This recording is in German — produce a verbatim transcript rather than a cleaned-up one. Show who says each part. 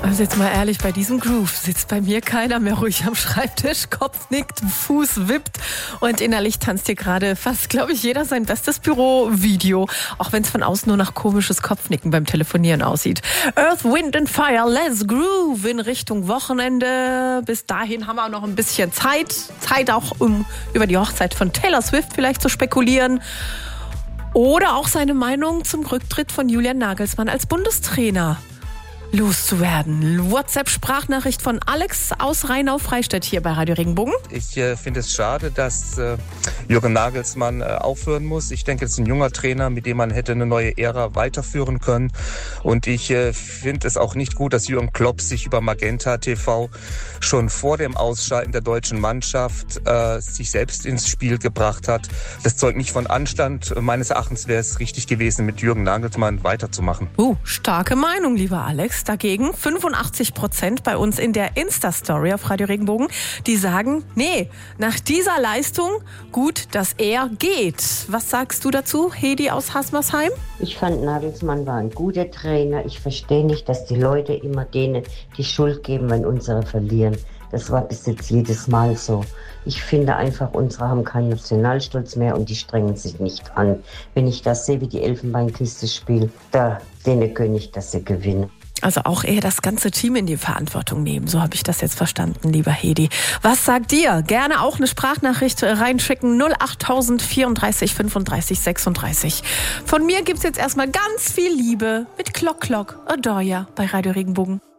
Speaker 1: Also jetzt mal ehrlich, bei diesem Groove sitzt bei mir keiner mehr ruhig am Schreibtisch, Kopf nickt, Fuß wippt und innerlich tanzt hier gerade fast, glaube ich, jeder sein bestes Büro-Video, auch wenn es von außen nur nach komisches Kopfnicken beim Telefonieren aussieht. Earth, Wind and Fire, let's groove in Richtung Wochenende. Bis dahin haben wir auch noch ein bisschen Zeit, Zeit auch, um über die Hochzeit von Taylor Swift vielleicht zu spekulieren. Oder auch seine Meinung zum Rücktritt von Julian Nagelsmann als Bundestrainer loszuwerden. WhatsApp-Sprachnachricht von Alex aus Rheinau-Freistadt hier bei Radio Regenbogen.
Speaker 2: Ich äh, finde es schade, dass äh, Jürgen Nagelsmann äh, aufhören muss. Ich denke, es ist ein junger Trainer, mit dem man hätte eine neue Ära weiterführen können. Und ich äh, finde es auch nicht gut, dass Jürgen Klopp sich über Magenta T V schon vor dem Ausschalten der deutschen Mannschaft äh, sich selbst ins Spiel gebracht hat. Das zeugt nicht von Anstand. Meines Erachtens wäre es richtig gewesen, mit Jürgen Nagelsmann weiterzumachen.
Speaker 1: Uh, starke Meinung, lieber Alex. Dagegen fünfundachtzig Prozent bei uns in der Insta-Story auf Radio Regenbogen, die sagen, nee, nach dieser Leistung gut, dass er geht. Was sagst du dazu, Hedi aus Hasmersheim?
Speaker 3: Ich fand, Nagelsmann war ein guter Trainer. Ich verstehe nicht, dass die Leute immer denen die Schuld geben, wenn unsere verlieren. Das war bis jetzt jedes Mal so. Ich finde einfach, unsere haben keinen Nationalstolz mehr und die strengen sich nicht an. Wenn ich das sehe, wie die Elfenbeinküste spielt, da denen gönne ich, dass sie gewinnen.
Speaker 1: Also auch eher das ganze Team in die Verantwortung nehmen. So habe ich das jetzt verstanden, lieber Hedi. Was sagt ihr? Gerne auch eine Sprachnachricht reinschicken. null achttausend vierunddreißig fünfunddreißig sechsunddreißig. Von mir gibt's jetzt erstmal ganz viel Liebe mit Klock Klock Adoya bei Radio Regenbogen.